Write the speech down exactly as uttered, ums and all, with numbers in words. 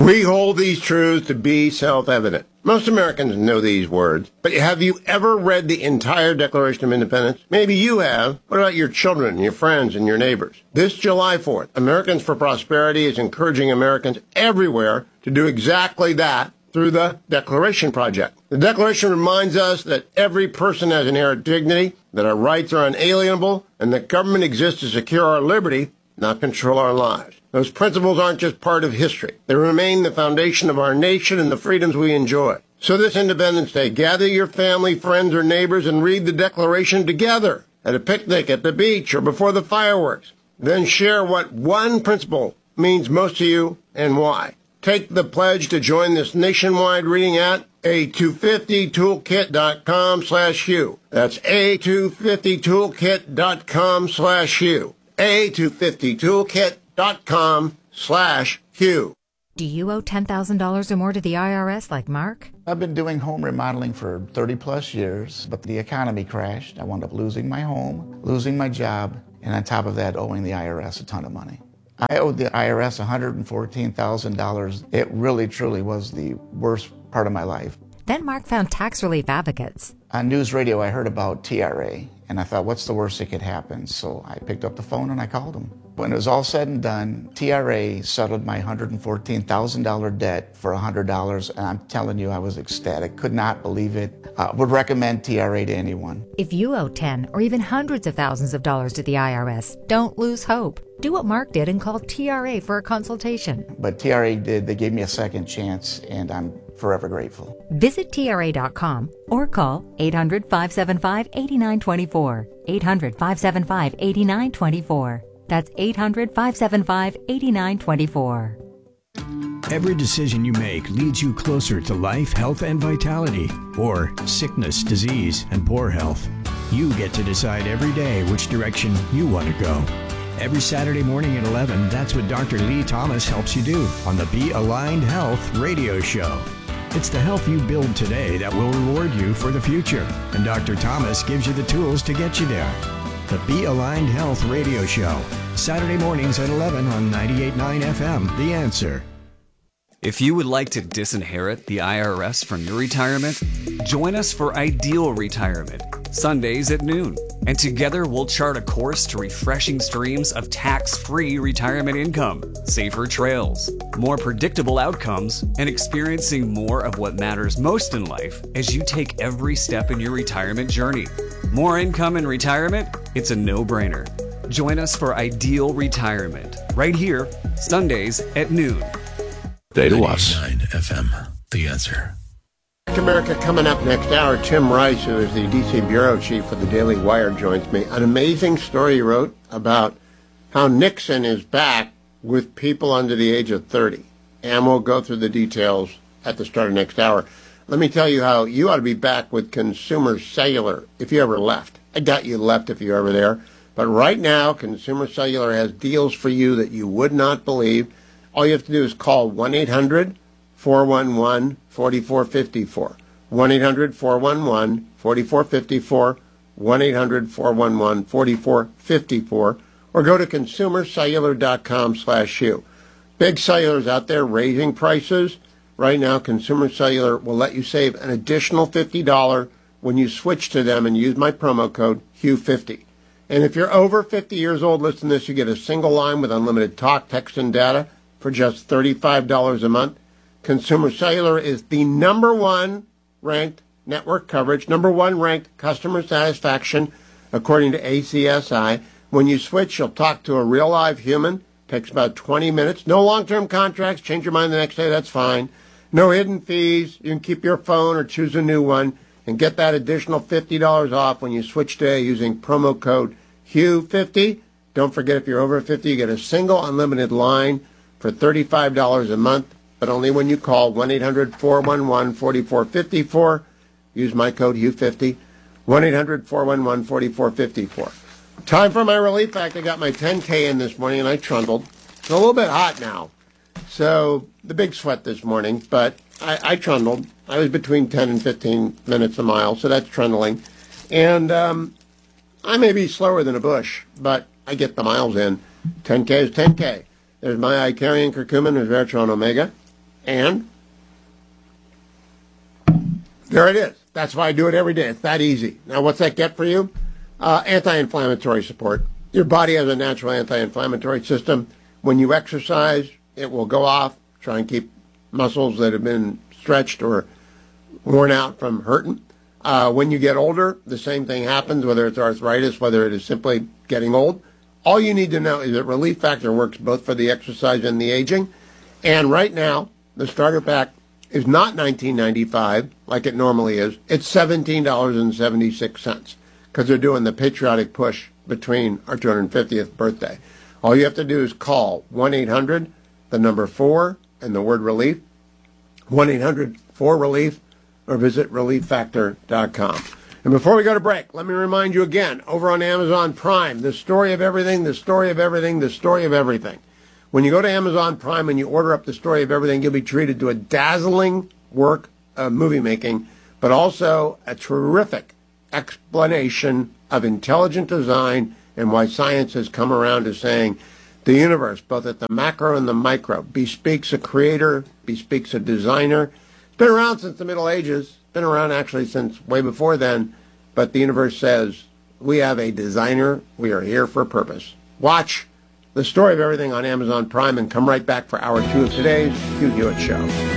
We hold these truths to be self-evident. Most Americans know these words, but have you ever read the entire Declaration of Independence? Maybe you have. What about your children, your friends, and your neighbors? This July fourth, Americans for Prosperity is encouraging Americans everywhere to do exactly that through the Declaration Project. The Declaration reminds us that every person has inherent dignity, that our rights are unalienable, and that government exists to secure our liberty, not control our lives. Those principles aren't just part of history. They remain the foundation of our nation and the freedoms we enjoy. So this Independence Day, gather your family, friends, or neighbors and read the Declaration together at a picnic, at the beach, or before the fireworks. Then share what one principle means most to you and why. Take the pledge to join this nationwide reading at a two fifty toolkit dot com slash Hugh. That's a two fifty toolkit dot com slash Hugh. a two fifty toolkit dot com slash Hugh. Do you owe ten thousand dollars or more to the I R S like Mark? I've been doing home remodeling for thirty plus years, but the economy crashed. I wound up losing my home, losing my job, and on top of that, owing the I R S a ton of money. I owed the I R S one hundred fourteen thousand dollars. It really, truly was the worst part of my life. Then Mark found tax relief advocates. On news radio, I heard about T R A, and I thought, what's the worst that could happen? So I picked up the phone and I called them. When it was all said and done, T R A settled my one hundred fourteen thousand dollars debt for one hundred dollars, and I'm telling you, I was ecstatic. Could not believe it. Uh, would recommend T R A to anyone. If you owe ten or even hundreds of thousands of dollars to the I R S, don't lose hope. Do what Mark did and call T R A for a consultation. But T R A did. They gave me a second chance, and I'm forever grateful. Visit T R A dot com or call eight hundred, five seven five, eight nine two four. eight hundred, five seven five, eight nine two four. That's eight hundred, five seven five, eight nine two four. Every decision you make leads you closer to life, health, and vitality, or sickness, disease, and poor health. You get to decide every day which direction you want to go. Every Saturday morning at eleven, that's what Doctor Lee Thomas helps you do on the Be Aligned Health radio show. It's the health you build today that will reward you for the future, and Doctor Thomas gives you the tools to get you there. The Be Aligned Health radio show, Saturday mornings at eleven on ninety-eight point nine F M, The Answer. If you would like to disinherit the I R S from your retirement, join us for Ideal Retirement, Sundays at noon. And together we'll chart a course to refreshing streams of tax-free retirement income, safer trails, more predictable outcomes, and experiencing more of what matters most in life as you take every step in your retirement journey. More income in retirement? It's a no-brainer. Join us for Ideal Retirement, right here, Sundays at noon. Day to us. ninety-nine F M, The Answer. America coming up next hour. Tim Rice, who is the D C bureau chief for the Daily Wire, joins me. An amazing story he wrote about how Nixon is back with people under the age of thirty. And we'll go through the details at the start of next hour. Let me tell you how you ought to be back with Consumer Cellular if you ever left. I doubt you left if you're ever there. But right now, Consumer Cellular has deals for you that you would not believe. All you have to do is call one eight hundred, four one one, four four five four. one eight hundred, four one one, four four five four. one eight hundred, four one one, four four five four. Or go to consumer cellular dot com slash you. Big Cellular's out there raising prices. Right now, Consumer Cellular will let you save an additional fifty dollars when you switch to them and use my promo code Hugh fifty. And if you're over fifty years old, listen to this, you get a single line with unlimited talk, text, and data for just thirty-five dollars a month. Consumer Cellular is the number one ranked network coverage, number one ranked customer satisfaction, according to A C S I. When you switch, you'll talk to a real live human. Takes about twenty minutes. No long-term contracts. Change your mind the next day, that's fine. No hidden fees. You can keep your phone or choose a new one and get that additional fifty dollars off when you switch today using promo code Hugh fifty. Don't forget, if you're over fifty, you get a single unlimited line for thirty-five dollars a month, but only when you call one eight hundred, four one one, four four five four. Use my code Hugh fifty. one eight hundred, four one one, four four five four. Time for my relief act. I got my ten K in this morning, and I trundled. It's a little bit hot now, so the big sweat this morning, but I, I trundled. I was between ten and fifteen minutes a mile, so that's trundling. And um, I may be slower than a bush, but I get the miles in. ten K is ten K. There's my Icarian curcumin, resveratrol, omega. And there it is. That's why I do it every day. It's that easy. Now, what's that get for you? Uh, anti-inflammatory support. Your body has a natural anti-inflammatory system. When you exercise, it will go off, try and keep muscles that have been stretched or worn out from hurting. Uh, when you get older, the same thing happens, whether it's arthritis, whether it is simply getting old. All you need to know is that Relief Factor works both for the exercise and the aging. And right now, the starter pack is not nineteen ninety-five dollars like it normally is. It's seventeen dollars and seventy-six cents because they're doing the patriotic push between our two hundred fiftieth birthday. All you have to do is call one eight hundred, the number four, and the word relief, one eight hundred four relief, or visit relief factor dot com. And before we go to break, let me remind you again, over on Amazon Prime, the story of everything, the story of everything, the story of everything. When you go to Amazon Prime and you order up the story of everything, you'll be treated to a dazzling work of movie making, but also a terrific explanation of intelligent design and why science has come around to saying the universe, both at the macro and the micro, bespeaks a creator, bespeaks a designer. It's been around since the Middle Ages. It's been around actually since way before then. But the universe says, we have a designer. We are here for a purpose. Watch The Story of Everything on Amazon Prime and come right back for hour two of today's Hugh Hewitt Show.